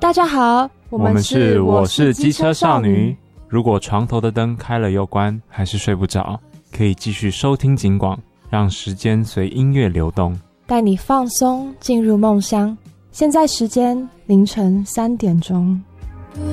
大家好， 我是机车少女。如果床头的灯开了又关，还是睡不着，可以继续收听警广，让时间随音乐流动， 带你放松进入梦乡。现在时间凌晨3点钟。